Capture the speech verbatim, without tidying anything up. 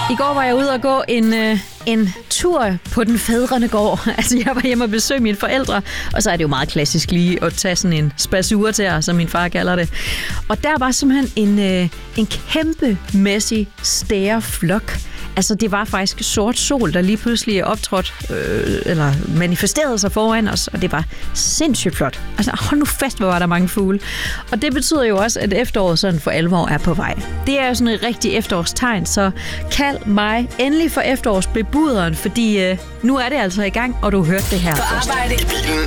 I går var jeg ude og gå en, øh, en tur på den fædrende gård. Altså, jeg var hjemme og besøge mine forældre, og så er det jo meget klassisk lige at tage sådan en spasure til, som min far kalder det. Og der var simpelthen en, øh, en kæmpemæssig stæreflok. Altså, det var faktisk sort sol, der lige pludselig optrådte, øh, eller manifesterede sig foran os, og det var sindssygt flot. Altså, hold nu fast, hvor var der mange fugle. Og det betyder jo også, at efteråret sådan for alvor er på vej. Det er jo sådan et rigtigt efterårstegn, så kald mig endelig for efterårsbebuderen, fordi øh, nu er det altså i gang, og du hørte det her først.